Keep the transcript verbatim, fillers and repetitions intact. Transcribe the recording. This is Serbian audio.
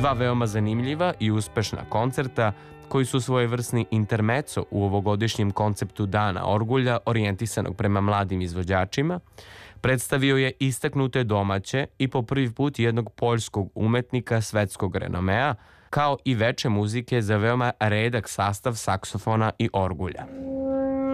Dva veoma zanimljiva i uspešna koncerta koji su svojevrsni intermeco u ovogodišnjem konceptu Dana orgulja orijentisanog prema mladim izvođačima, predstavio je istaknute domaće i po prvi put jednog poljskog umetnika svetskog renomea, kao i veče muzike za veoma redak sastav saksofona i orgulja.